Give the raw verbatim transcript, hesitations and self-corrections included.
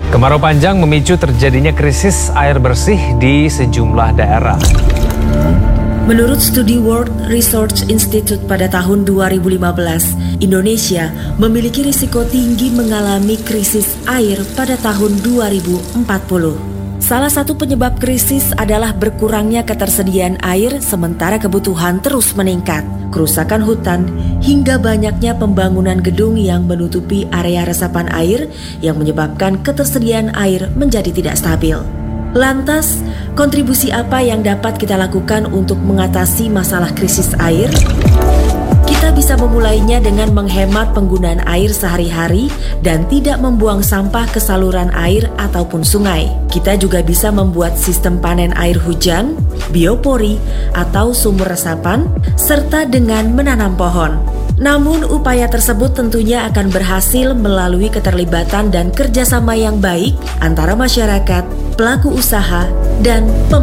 Kemarau panjang memicu terjadinya krisis air bersih di sejumlah daerah. Menurut studi World Resource Institute pada tahun dua ribu lima belas, Indonesia memiliki risiko tinggi mengalami krisis air pada tahun dua ribu empat puluh. Salah satu penyebab krisis adalah berkurangnya ketersediaan air sementara kebutuhan terus meningkat, kerusakan hutan, hingga banyaknya pembangunan gedung yang menutupi area resapan air yang menyebabkan ketersediaan air menjadi tidak stabil. Lantas, kontribusi apa yang dapat kita lakukan untuk mengatasi masalah krisis air? Kita bisa memulainya dengan menghemat penggunaan air sehari-hari dan tidak membuang sampah ke saluran air ataupun sungai. Kita juga bisa membuat sistem panen air hujan, biopori, atau sumur resapan, serta dengan menanam pohon. Namun upaya tersebut tentunya akan berhasil melalui keterlibatan dan kerjasama yang baik antara masyarakat, pelaku usaha, dan pemerintah.